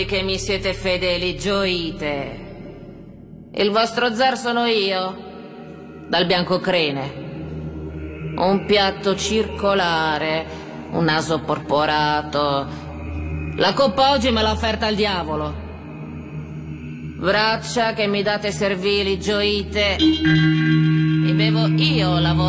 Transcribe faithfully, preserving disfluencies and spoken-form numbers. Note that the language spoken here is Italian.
Che mi siete fedeli, gioite. Il vostro zar sono io, dal Biancocrene. Un piatto circolare, un naso porporato. La coppa oggi me l'ha offerta il diavolo. Braccia che mi date servili, gioite. E bevo io la vostra